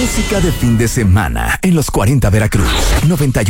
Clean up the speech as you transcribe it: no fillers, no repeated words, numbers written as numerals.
música de fin de semana en los 40 Veracruz. 98.